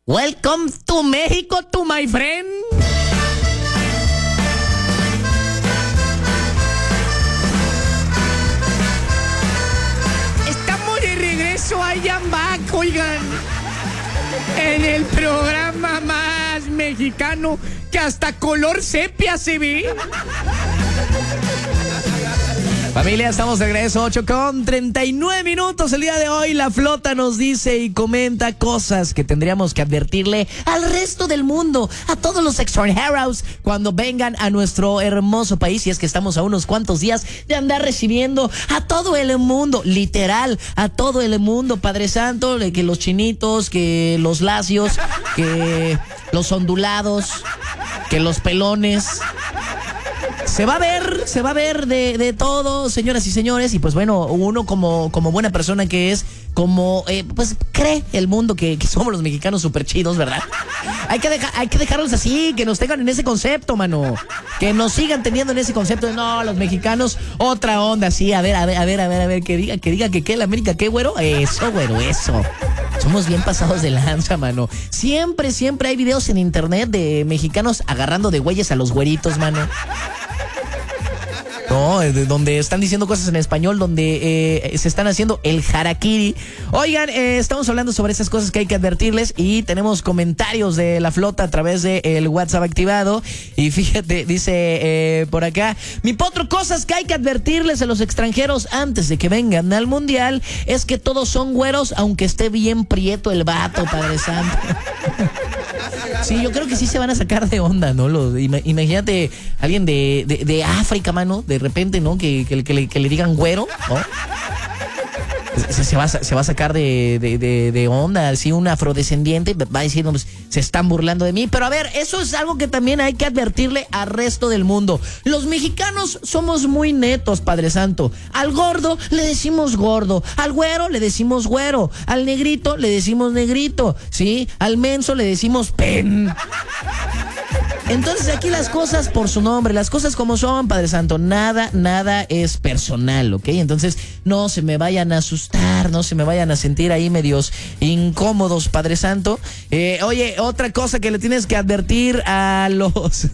Welcome to Mexico, to my friend. Estamos de regreso I Am Back, oigan. En el programa más mexicano que hasta color sepia se ve. Familia, estamos de regreso, 8:39 el día de hoy. La flota nos dice y comenta cosas que tendríamos que advertirle al resto del mundo, a todos los extranjeros, cuando vengan a nuestro hermoso país. Y es que estamos a unos cuantos días de andar recibiendo a todo el mundo, literal, a todo el mundo, Padre Santo, que los chinitos, que los lacios, que los ondulados, que los pelones. Se va a ver de todo, señoras y señores. Y pues bueno, uno como buena persona que es, pues cree el mundo que somos los mexicanos súper chidos, ¿verdad? Hay que dejarlos así, que nos tengan en ese concepto, mano. Que nos sigan teniendo en ese concepto de no, los mexicanos, otra onda, sí. A ver, que diga que el América, ¿qué, güero? Eso, güero, eso. Somos bien pasados de lanza, mano. Siempre hay videos en internet de mexicanos agarrando de güeyes a los güeritos, mano. No, donde están diciendo cosas en español, donde se están haciendo el harakiri. Oigan, estamos hablando sobre esas cosas que hay que advertirles y tenemos comentarios de la flota a través del WhatsApp activado. Y fíjate, dice por acá, mi potro, cosas que hay que advertirles a los extranjeros antes de que vengan al mundial es que todos son güeros, aunque esté bien prieto el vato, Padre Santo. Sí, yo creo que sí se van a sacar de onda, ¿no? Imagínate alguien de África, mano, de repente, ¿no? Que le digan güero, ¿no? Se va a sacar de onda, así un afrodescendiente va a decir, no, pues, se están burlando de mí. Pero a ver, eso es algo que también hay que advertirle al resto del mundo. Los mexicanos somos muy netos, Padre Santo. Al gordo le decimos gordo, al güero le decimos güero, al negrito le decimos negrito, ¿sí? Al menso le decimos pen. Entonces aquí las cosas por su nombre, las cosas como son, Padre Santo, nada es personal, ¿ok? Entonces no se me vayan a asustar, no se me vayan a sentir ahí medios incómodos, Padre Santo. Oye, otra cosa que le tienes que advertir a los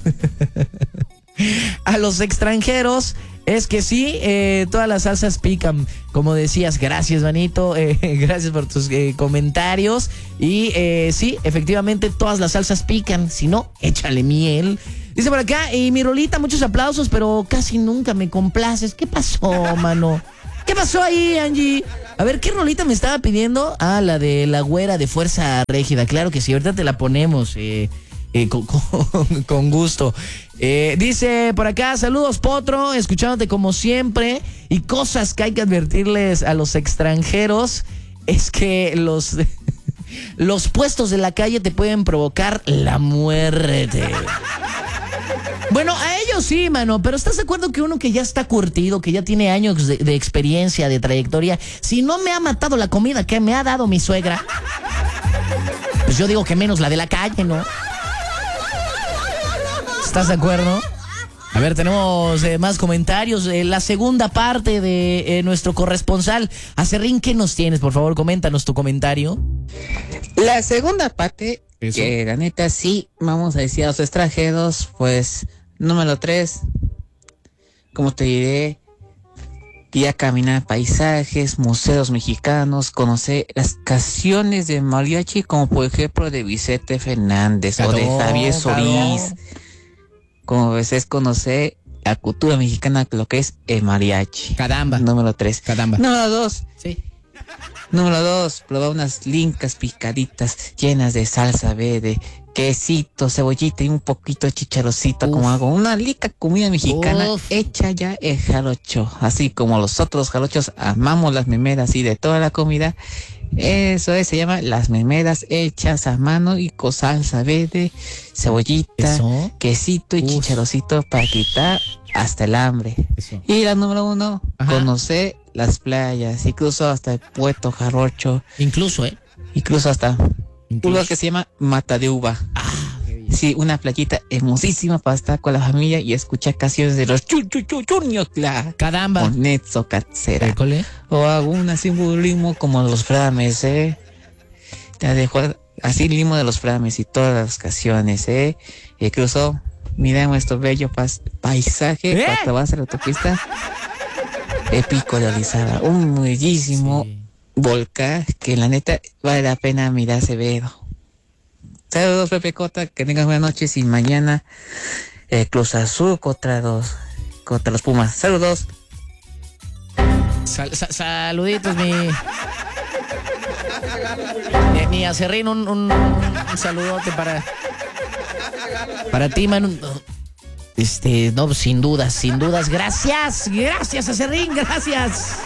a los extranjeros es que sí, todas las salsas pican, como decías. Gracias, manito, gracias por tus comentarios. Y sí, efectivamente, todas las salsas pican. Si no, échale miel. Dice por acá, y mi rolita, muchos aplausos, pero casi nunca me complaces. ¿Qué pasó, mano? ¿Qué pasó ahí, Angie? A ver, ¿qué rolita me estaba pidiendo? Ah, la de la güera de Fuerza Régida. Claro que sí, ahorita te la ponemos. Con gusto. Dice por acá, saludos, potro, escuchándote como siempre. Y cosas que hay que advertirles a los extranjeros es que los puestos de la calle te pueden provocar la muerte. Bueno, a ellos sí, mano, pero ¿estás de acuerdo que uno que ya está curtido, que ya tiene años de experiencia, de trayectoria, si no me ha matado la comida que me ha dado mi suegra, pues yo digo que menos la de la calle, ¿no? ¿Estás de acuerdo? A ver, tenemos más comentarios. La segunda parte de nuestro corresponsal. Acerrín, ¿qué nos tienes? Por favor, coméntanos tu comentario. La segunda parte, ¿eso? Que la neta sí, vamos a decir a los extranjeros, pues, número 3, como te diré, ir a caminar paisajes, museos mexicanos, conocer las canciones de mariachi, como por ejemplo de Vicente Fernández o de Javier Solís. Como ves, es conocer la cultura mexicana, lo que es el mariachi. Caramba. Número 3. Caramba. Número 2. Sí. Número 2. Probar unas lincas picaditas llenas de salsa verde, quesito, cebollita y un poquito de chicharrocito, como hago. Una rica comida mexicana hecha ya el jarocho. Así como los otros jarochos amamos las memedas y de toda la comida. Eso es, se llama las memedas hechas a mano y con salsa verde, cebollita, quesito y chicharrocito para quitar hasta el hambre. Eso. Y la número 1, conocer las playas, incluso hasta el Puerto Jarocho. Incluso hasta un lugar que se llama Mata de Uva. Sí, una playita hermosísima para estar con la familia y escuchar canciones de los Chuñocla. Caramba. Con Netzo Cacera. O algún así un ritmo como los Frames, Te dejo Así Limo de los Frames y todas las ocasiones, cruzó, miremos estos bello paisaje, cuando vas a la autopista, épico de Orizaba, un bellísimo volcán que la neta vale la pena mirar severo. Saludos, Pepe Cota, que tengas buenas noches y mañana Cruz Azul contra los Pumas. Saludos. Saluditos, mi acerrín, un saludote para ti, Manu. No, sin dudas, gracias, acerrín, gracias.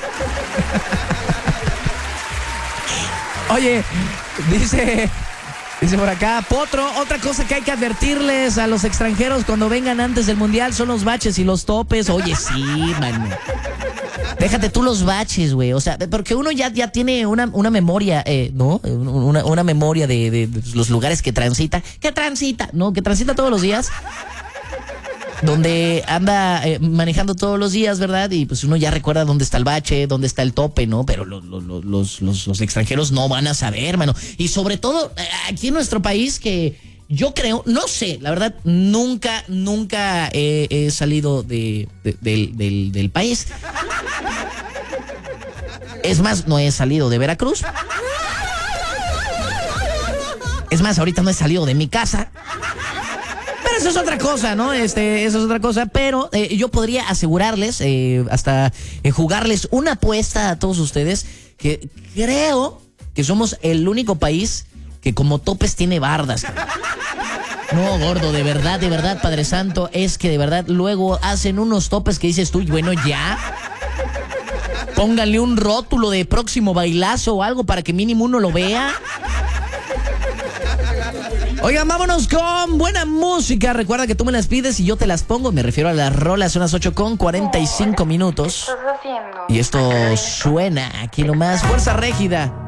Oye, dice por acá, Potro, otra cosa que hay que advertirles a los extranjeros cuando vengan antes del Mundial son los baches y los topes. Oye, sí, mano. Déjate tú los baches, güey. O sea, porque uno ya tiene una memoria, ¿no? Una memoria de los lugares que transita. Que transita todos los días. Donde anda manejando todos los días, ¿verdad? Y pues uno ya recuerda dónde está el bache, dónde está el tope, ¿no? Pero los extranjeros no van a saber, mano. Y sobre todo aquí en nuestro país, que yo creo, no sé, la verdad, nunca he salido del país. Es más, no he salido de Veracruz. Es más, ahorita no he salido de mi casa. Pero eso es otra cosa, ¿no? Eso es otra cosa, pero yo podría asegurarles, hasta jugarles una apuesta a todos ustedes, que creo que somos el único país que como topes tiene bardas. No, gordo, de verdad, Padre Santo, es que de verdad luego hacen unos topes que dices tú, bueno, ya. Pónganle un rótulo de próximo bailazo o algo para que mínimo uno lo vea. Oigan, vámonos con buena música. Recuerda que tú me las pides y yo te las pongo. Me refiero a las rolas, son las 8:45. ¿Qué estás haciendo? Y esto suena aquí nomás. Fuerza Régida.